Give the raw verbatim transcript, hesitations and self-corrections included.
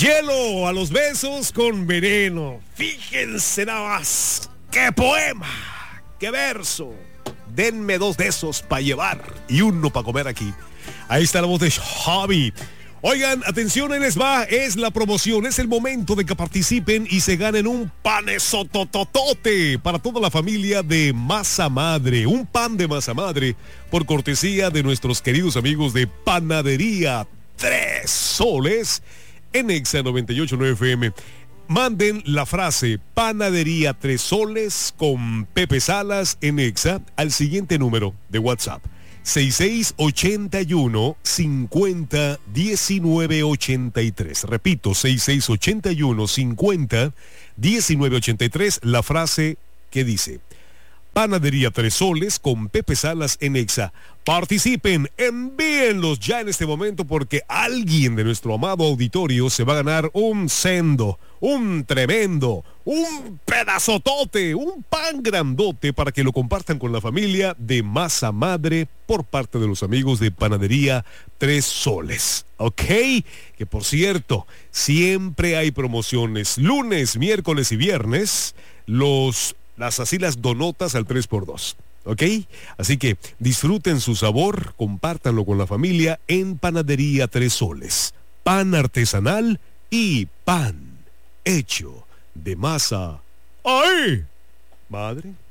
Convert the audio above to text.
Hielo a los besos con veneno. Fíjense nada más. ¡Qué poema! ¡Qué verso! Denme dos de esos para llevar y uno para comer aquí. Ahí está la voz de Javi. Oigan, atención, ahí les va, es la promoción, es el momento de que participen y se ganen un panesotototote para toda la familia de Masa Madre, un pan de Masa Madre, por cortesía de nuestros queridos amigos de Panadería Tres Soles en Exa noventa y ocho punto nueve F M. Manden la frase Panadería Tres Soles con Pepe Salas en Exa al siguiente número de WhatsApp. seis seis ocho uno, cinco cero, uno nueve ocho tres. Repito, seis seis ocho uno, cinco cero, uno nueve ocho tres. La frase que dice: Panadería Tres Soles con Pepe Salas en Exa. Participen, envíenlos ya en este momento porque alguien de nuestro amado auditorio se va a ganar un sendo, un tremendo, un pedazotote, un pan grandote para que lo compartan con la familia de Masa Madre por parte de los amigos de Panadería Tres Soles. ¿Ok? Que por cierto, siempre hay promociones lunes, miércoles y viernes. Los... Las así las donotas al tres por dos, ¿ok? Así que disfruten su sabor, compártanlo con la familia en Panadería Tres Soles. Pan artesanal y pan hecho de masa. ¡Ay! Madre.